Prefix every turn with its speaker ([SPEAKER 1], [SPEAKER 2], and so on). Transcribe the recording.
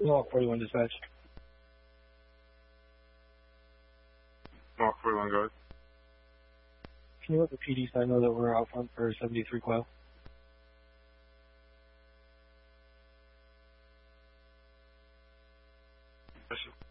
[SPEAKER 1] No, 41 dispatch.
[SPEAKER 2] Mark 41, go ahead.
[SPEAKER 1] Can you let the PD side know that we're out front for 73 Quail?
[SPEAKER 2] Yes, sir.